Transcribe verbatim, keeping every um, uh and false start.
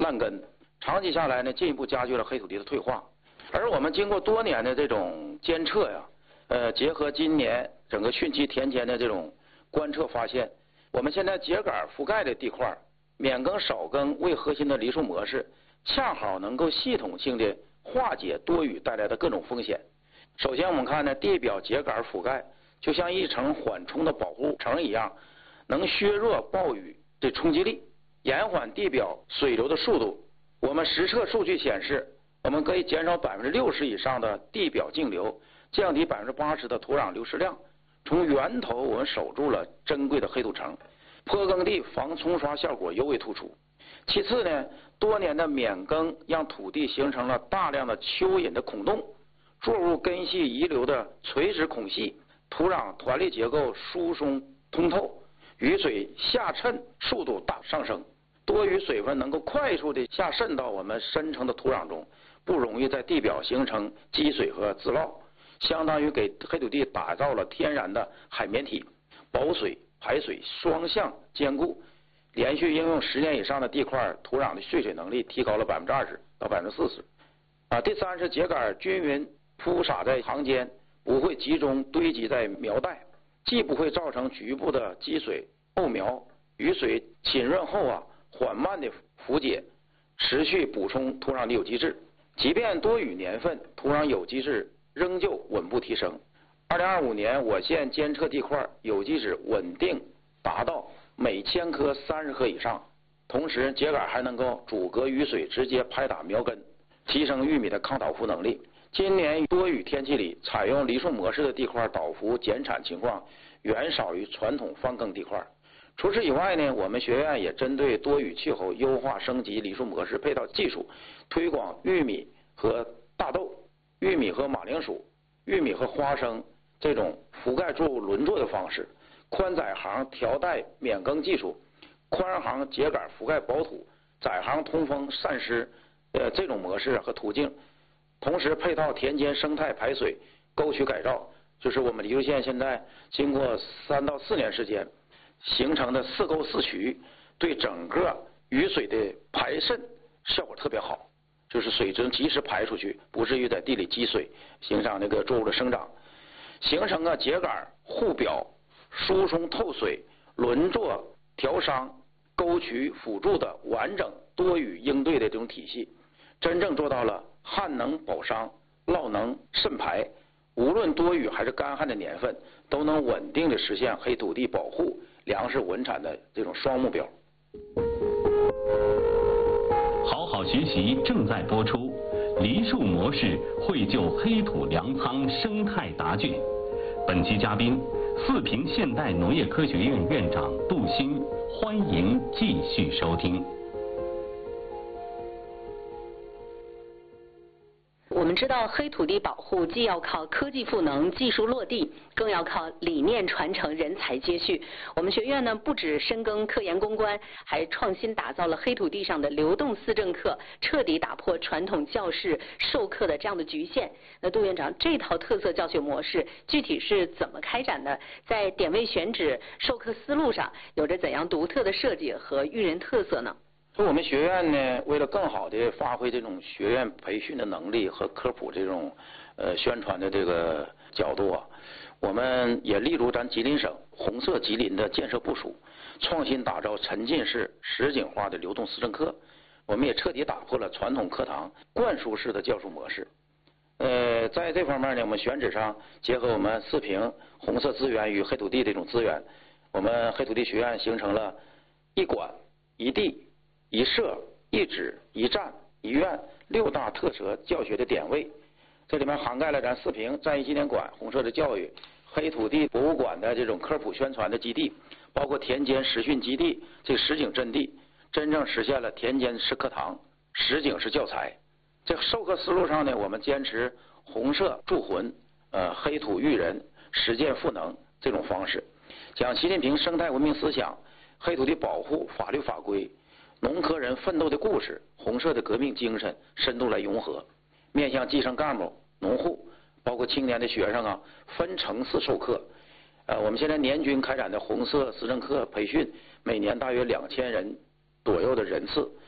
烂根，长期下来呢，进一步加剧了黑土地的退化。而我们经过多年的这种监测呀，呃，结合今年整个汛期田间的这种观测发现，我们现在秸秆覆盖的地块，免耕少耕为核心的梨树模式，恰好能够系统性的化解多雨带来的各种风险。首先我们看呢，地表秸秆覆盖就像一层缓冲的保护层一样，能削弱暴雨的冲击力，延缓地表水流的速度。我们实测数据显示，我们可以减少百分之六十以上的地表径流，降低百分之八十的土壤流失量。从源头我们守住了珍贵的黑土层，坡耕地防冲刷效果尤为突出。其次呢，多年的免耕让土地形成了大量的蚯蚓的孔洞，作物根系遗留的垂直孔隙，土壤团粒结构疏松通透，雨水下渗速度大上升，多余水分能够快速的下渗到我们深层的土壤中，不容易在地表形成积水和自涝，相当于给黑土地打造了天然的海绵体，保水排水双向兼顾。连续应用十年以上的地块，土壤的蓄水能力提高了百分之二十到百分之四十。啊，第三是秸秆均匀铺撒在行间，不会集中堆积在苗带，既不会造成局部的积水沤苗，雨水浸润后啊，缓慢的腐解，持续补充土壤的有机质。即便多雨年份，土壤有机质仍旧稳步提升。二零二五年，我县监测地块有机质稳定达到每千颗三十克以上，同时秸秆还能够阻隔雨水，直接拍打苗根，提升玉米的抗倒伏能力。今年多雨天气里，采用梨树模式的地块倒伏减产情况远少于传统翻耕地块。除此以外呢，我们学院也针对多雨气候优化升级梨树模式配套技术，推广玉米和大豆、玉米和马铃薯、玉米和花生这种覆盖作物轮作的方式，宽窄行条带免耕技术，宽行秸秆覆盖保土，窄行通风散湿呃这种模式和途径，同时配套田间生态排水、沟渠改造，就是我们梨树县现在经过三到四年时间形成的四沟四渠，对整个雨水的排渗效果特别好，就是水质及时排出去，不至于在地里积水，影响那个作物的生长，形成个秸秆护表、疏松透水、轮作调商、沟渠辅助的完整多雨应对的这种体系，真正做到了旱能保墒、涝能渗排，无论多雨还是干旱的年份，都能稳定的实现黑土地保护、粮食稳产的这种双目标。 好好学习正在播出，梨树模式绘就黑土粮仓生态答卷。本期嘉宾，四平现代农业科学院院长杜鑫，欢迎继续收听。 我们知道，黑土地保护既要靠科技赋能、技术落地，更要靠理念传承、人才接续。我们学院呢，不止深耕科研攻关，还创新打造了黑土地上的流动思政课，彻底打破传统教室授课的这样的局限。那杜院长，这套特色教学模式具体是怎么开展的？在点位选址、授课思路上，有着怎样独特的设计和育人特色呢？ 我们学院呢，为了更好的发挥这种学院培训的能力和科普这种呃宣传的这个角度啊，我们也例如咱吉林省红色吉林的建设部署，创新打造沉浸式实景化的流动思政课。我们也彻底打破了传统课堂灌输式的教授模式。呃，在这方面呢，我们选址上结合我们四平红色资源与黑土地这种资源，我们黑土地学院形成了一馆一地一社一址一站一院六大特色教学的点位，这里面涵盖了咱四平战役纪念馆红色的教育、黑土地博物馆的这种科普宣传的基地，包括田间实训基地这个实景阵地，真正实现了田间式课堂、实景式教材。这个授课思路上呢，我们坚持红色铸魂、呃黑土育人、实践赋能这种方式，将习近平生态文明思想、黑土地保护法律法规、农科人奋斗的故事、红色的革命精神深度来融合，面向基层干部、农户，包括青年的学生啊，分层次授课。呃，我们现在年均开展的红色思政课培训，每年大约两千人左右的人次，